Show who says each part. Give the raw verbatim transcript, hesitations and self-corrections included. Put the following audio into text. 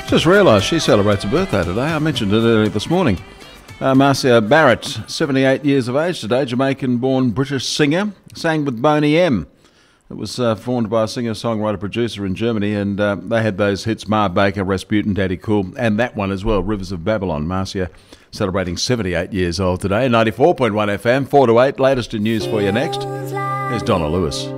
Speaker 1: Just realised she celebrates a birthday today. I mentioned it earlier this morning. Uh, Marcia Barrett, seventy-eight years of age today, Jamaican-born British singer, sang with Boney M. It was uh, formed by a singer-songwriter-producer in Germany, and uh, they had those hits, Ma Baker, Rasputin, Daddy Cool, and that one as well, Rivers of Babylon. Marcia celebrating seventy-eight years old today. ninety-four point one F M, four to eight. Latest in news for you next. Here's Donna Lewis.